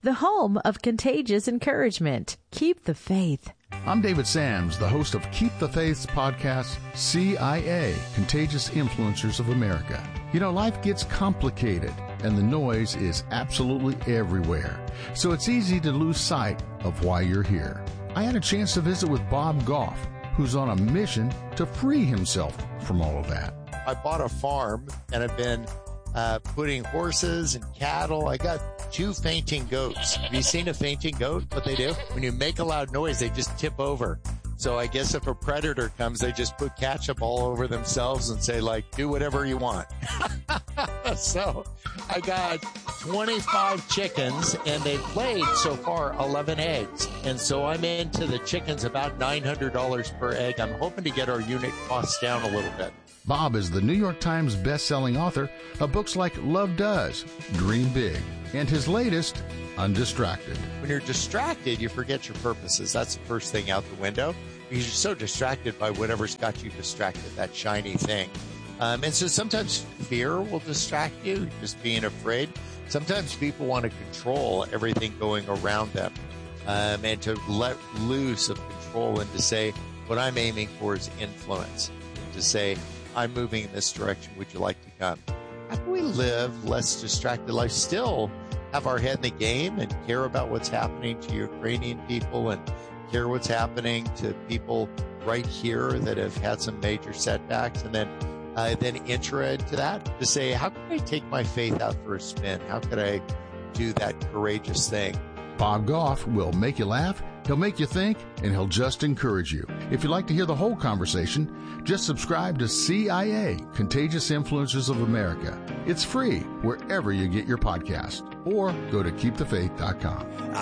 the home of contagious encouragement. Keep the faith. I'm David Sams, the host of Keep the Faith's podcast, CIA, Contagious Influencers of America. You know, life gets complicated, and the noise is absolutely everywhere. So it's easy to lose sight of why you're here. I had a chance to visit with Bob Goff, who's on a mission to free himself from all of that. I bought a farm, and I've been putting horses and cattle. I got 2 fainting goats. Have you seen a fainting goat? What they do? When you make a loud noise, they just tip over. So I guess if a predator comes, they just put ketchup all over themselves and say, like, do whatever you want. So I got 25 chickens, and they've laid so far 11 eggs. And so I'm into the chickens about $900 per egg. I'm hoping to get our unit costs down a little bit. Bob is the New York Times best-selling author of books like Love Does, Dream Big, and his latest, Undistracted. When you're distracted, you forget your purposes. That's the first thing out the window, because you're so distracted by whatever's got you distracted, that shiny thing. And so sometimes fear will distract you, just being afraid. Sometimes people want to control everything going around them, and to let loose of control and to say, what I'm aiming for is influence. And to say, I'm moving in this direction. Would you like to come? How can we live less distracted life, still have our head in the game and care about what's happening to Ukrainian people and care what's happening to people right here that have had some major setbacks, and then enter into that to say, how can I take my faith out for a spin? How could I do that courageous thing? Bob Goff will make you laugh, he'll make you think, and he'll just encourage you. If you'd like to hear the whole conversation, just subscribe to CIA, Contagious Influencers of America. It's free wherever you get your podcast, or go to keepthefaith.com.